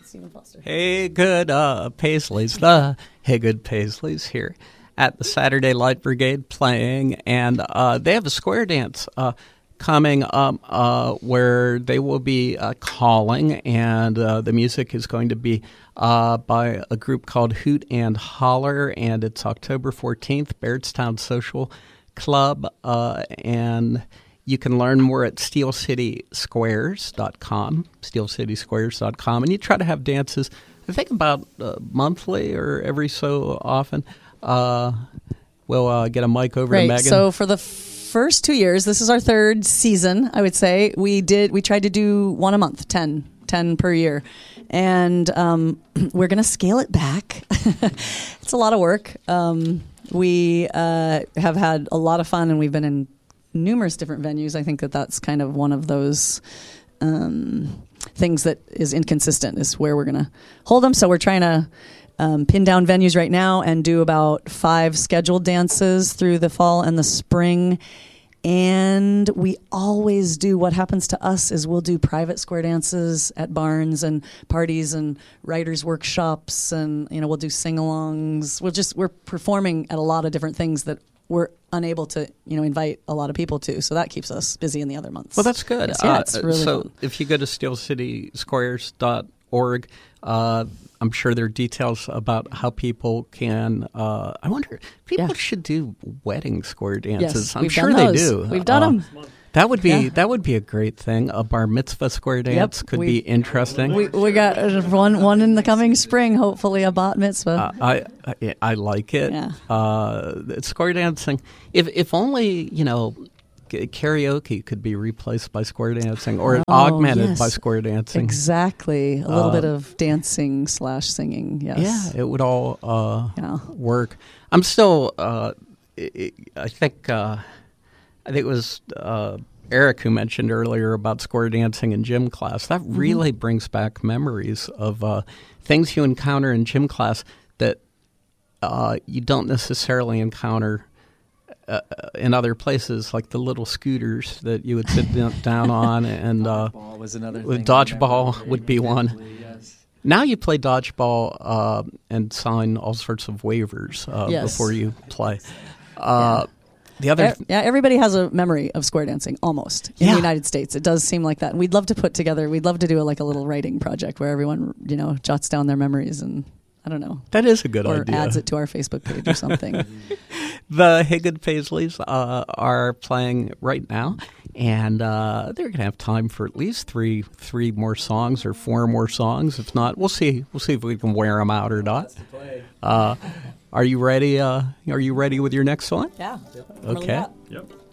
Stephen Foster. Hey, good Paisleys. The Hey Good Paisleys here at the Saturday Light Brigade playing, and they have a square dance coming up where they will be calling, and the music is going to be by a group called Hoot and Holler, and it's October 14th, Bairdstown Social Club, and you can learn more at steelcitysquares.com, steelcitysquares.com, and you try to have dances, I think about monthly or every so often. We'll get a mic over to Megan. So for the first 2 years, this is our third season, I would say, we tried to do one a month, 10 per year. And we're going to scale it back. It's a lot of work. We have had a lot of fun, and we've been in numerous different venues. I think that's kind of one of those things that is inconsistent, is where we're going to hold them. So we're trying to pin down venues right now and do about 5 scheduled dances through the fall and the spring. And we always do, what happens to us is we'll do private square dances at barns and parties and writers' workshops, and we'll do sing-alongs. We're performing at a lot of different things that we're unable to invite a lot of people to, so that keeps us busy in the other months. Well, that's good. It's really fun. If you go to steelcitysquares.org, I'm sure there are details about how people can. I wonder, people should do wedding square dances. Yes, I'm sure they do. We've done them. That would be a great thing. A bar mitzvah square dance could be interesting. We got one in the coming spring. Hopefully, a bat mitzvah. I like it. Yeah. Square dancing. If only karaoke could be replaced by square dancing, or augmented by square dancing. Exactly. A little bit of dancing / singing. Yes. Yeah, it would all work. I'm still. I think it was Eric who mentioned earlier about square dancing in gym class. That really brings back memories of things you encounter in gym class that you don't necessarily encounter in other places, like the little scooters that you would sit down on. And dodgeball was another thing. Dodgeball would be one. Yes. Now you play dodgeball and sign all sorts of waivers before you play. The other everybody has a memory of square dancing, almost, in the United States. It does seem like that. And we'd love to do a little writing project where everyone, jots down their memories, and I don't know. That is a good idea. Or adds it to our Facebook page or something. The Hey Good Paisleys are playing right now, and they're going to have time for at least three more songs or 4 more songs. If not, we'll see. We'll see if we can wear them out or not. Are you ready? Are you ready with your next song? Yeah. Okay. Yep.